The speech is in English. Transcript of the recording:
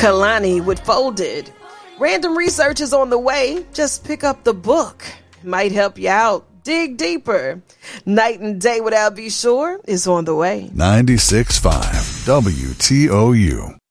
Kalani with Folded. Random research is on the way. Just pick up the book. Might help you out. Dig deeper. Night and Day with Al B. Shore is on the way. 96.5 WTOU.